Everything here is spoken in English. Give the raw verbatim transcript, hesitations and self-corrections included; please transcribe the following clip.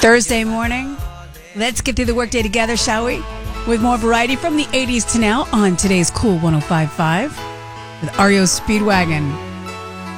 Thursday morning. Let's get through the workday together, shall we? With more variety from the eighties to now on today's Cool one oh five point five with R E O Speedwagon.